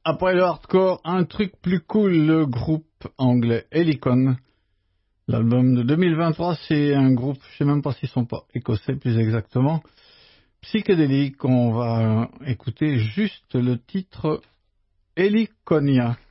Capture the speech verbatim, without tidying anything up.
Après le hardcore, un truc plus cool, le groupe anglais Helicon. L'album de deux mille vingt-trois, c'est un groupe, je sais même pas s'ils sont pas écossais plus exactement, psychédélique. On va écouter juste le titre Heliconia.